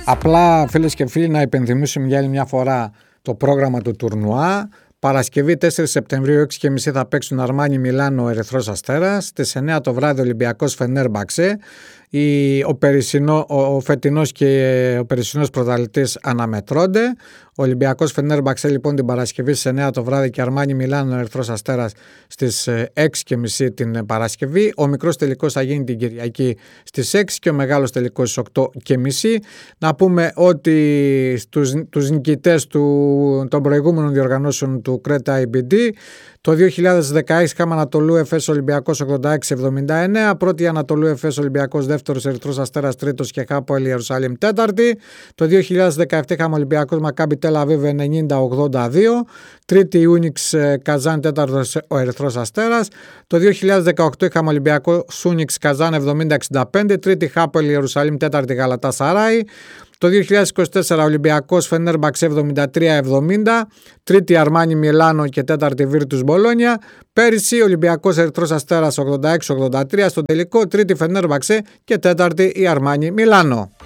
Απλά, φίλες και φίλοι, να υπενθυμίσουμε για άλλη μια φορά το πρόγραμμα του τουρνουά. Παρασκευή 4 Σεπτεμβρίου 6.30 θα παίξουν Αρμάνι Μιλάνο Ερυθρός Αστέρας. Στις 9 το βράδυ Ολυμπιακός Φενέρμπαξε. Ο φετινός και ο περσινός πρωταθλητής αναμετρώνται. Ο Ολυμπιακός Φενέρμπαξε λοιπόν την Παρασκευή στις 9 το βράδυ και Αρμάνι Μιλάνο Ερυθρός Αστέρας στις 6.30 την Παρασκευή. Ο μικρός τελικός θα γίνει την Κυριακή στις 6 και ο μεγάλος τελικός στις 8.30. Να πούμε ότι τους νικητές των προηγούμενων διοργανώσεων του Κρέτα IBD, το 2016 είχαμε Ανατολού Εφές Ολυμπιακός 86-79, πρώτη Ανατολού Εφές Ολυμπιακός δεύτερος, Ερυθρός Αστέρας τρίτος και ΧΑΠΟΕΛ Ιερουσαλήμ τέταρτη. Το 2017 είχαμε Ολυμπιακός Μακάμπι Τελ Αβίβ 90-82, τρίτη Ούνιξ Καζάν τέταρτος ο Ερυθρός Αστέρας. Το 2018 είχαμε Ολυμπιακός Ούνιξ Καζάν 70-65, τρίτη ΧΑΠΟΕΛ Ιερουσαλήμ τέταρτη Γαλατασαράι. Το 2024 Ολυμπιακός Φενέρμπαξ 73-70, τρίτη Αρμάνι Μιλάνο και τέταρτη Βίρτους Μπολόνια. Πέρυσι Ολυμπιακός Ερυθρός Αστέρας 86-83 στο τελικό, τρίτη Φενέρμπαξ και τέταρτη η Αρμάνι Μιλάνο.